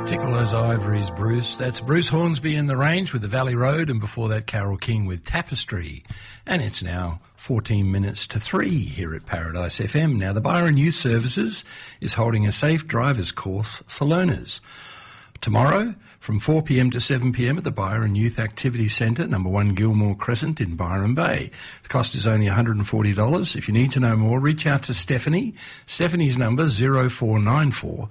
Tickle those ivories, Bruce. That's Bruce Hornsby in The Range with The Valley Road, and before that, Carole King with Tapestry. And it's now 14 minutes to 3 here at Paradise FM. Now, the Byron Youth Services is holding a safe driver's course for learners. Tomorrow, from 4 p.m. to 7 p.m. at the Byron Youth Activity Centre, number 1 Gilmore Crescent in Byron Bay. The cost is only $140. If you need to know more, reach out to Stephanie. Stephanie's number 0494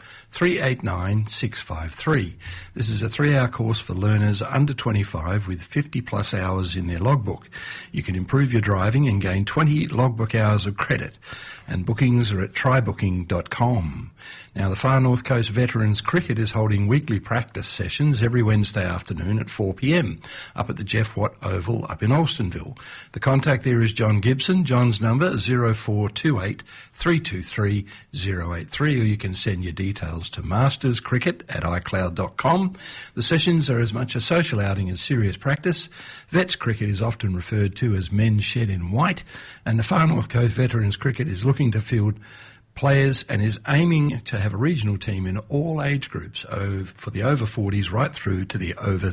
389 653. This is a 3-hour course for learners under 25 with 50-plus hours in their logbook. You can improve your driving and gain 20 logbook hours of credit. And bookings are at trybooking.com. Now, the Far North Coast Veterans Cricket is holding weekly practice sessions every Wednesday afternoon at 4 p.m. up at the Jeff Watt Oval up in Alstonville. The contact there is John Gibson. John's number 0428 323 083, or you can send your details to masterscricket@icloud.com. The sessions are as much a social outing as serious practice. Vets cricket is often referred to as men's shed in white, and the Far North Coast Veterans Cricket is looking to field players and is aiming to have a regional team in all age groups for the over 40s right through to the over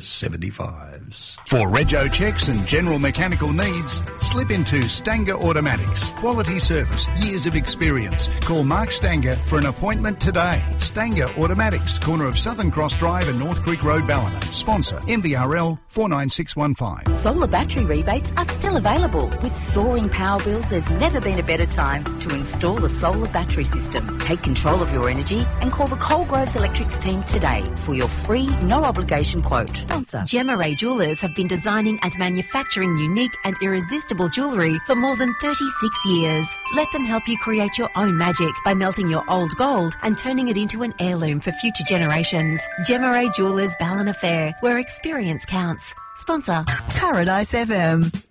75s. For rego checks and general mechanical needs, slip into Stanger Automatics. Quality service, years of experience. Call Mark Stanger for an appointment today. Stanger Automatics, corner of Southern Cross Drive and North Creek Road, Ballina. Sponsor MVRL 49615. Solar battery rebates are still available. With soaring power bills, there's never been a better time to install a solar battery system. Take control of your energy and call the Coalgroves Electrics team today for your free, no-obligation quote. Sponsor. Gemma Ray Jewellers have been designing and manufacturing unique and irresistible jewellery for more than 36 years. Let them help you create your own magic by melting your old gold and turning it into an heirloom for future generations. Gemma Ray Jewellers, Ballina Fair, where experience counts. Sponsor. Paradise FM.